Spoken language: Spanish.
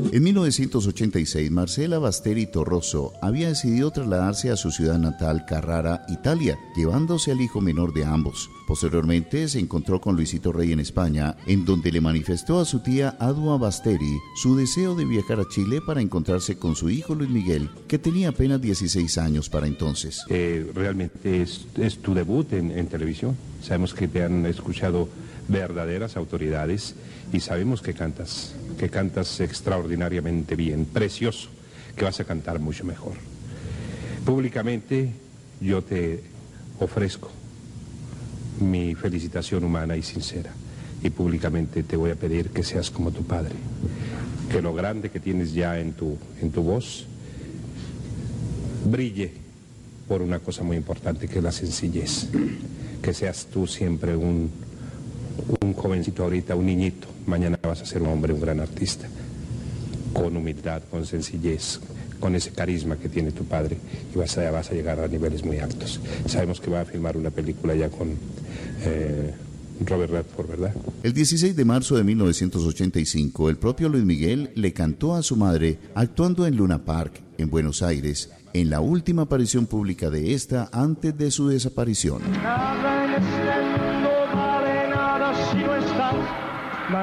En 1986, Marcela Basteri Torroso había decidido trasladarse a su ciudad natal, Carrara, Italia, llevándose al hijo menor de ambos. Posteriormente se encontró con Luisito Rey en España, en donde le manifestó a su tía Adua Basteri su deseo de viajar a Chile para encontrarse con su hijo Luis Miguel, que tenía apenas 16 años para entonces. Realmente es tu debut en televisión. Sabemos que te han escuchado verdaderas autoridades y sabemos que cantas extraordinariamente bien, precioso, que vas a cantar mucho mejor. Públicamente yo te ofrezco mi felicitación humana y sincera, y públicamente te voy a pedir que seas como tu padre, que lo grande que tienes ya en tu voz brille por una cosa muy importante, que es la sencillez, que seas tú siempre un jovencito ahorita, un niñito, mañana vas a ser un hombre, un gran artista, con humildad, con sencillez, con ese carisma que tiene tu padre, y vas a llegar a niveles muy altos. Sabemos que va a filmar una película ya con Robert Redford, ¿verdad? El 16 de marzo de 1985, el propio Luis Miguel le cantó a su madre actuando en Luna Park, en Buenos Aires, en la última aparición pública de esta antes de su desaparición.